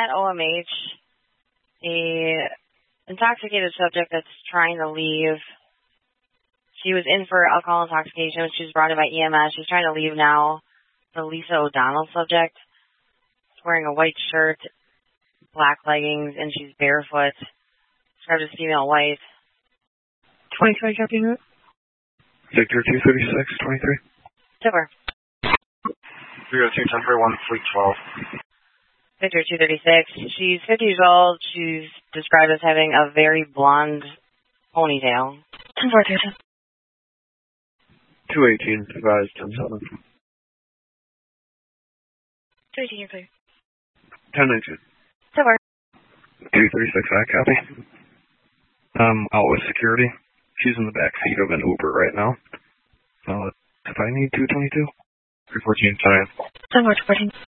at OMH, a intoxicated subject that's trying to leave. She was in for alcohol intoxication. She was brought in by EMS. She's trying to leave now. The Lisa O'Donnell subject. She's wearing a white shirt, black leggings, and she's barefoot. Described as female white. 2020 copy route. Victor 236, 23. Super. 302 temporary 1, fleet 12. Victor 236. She's 50 years old. She's described as having a very blonde ponytail. 10-4, 218, advised 10-7. 218, you're clear. 10-19. Super. 236, I copy. Out with security. She's in the back seat of an Uber right now. If I need 222. 314, 10. 10-4, 14.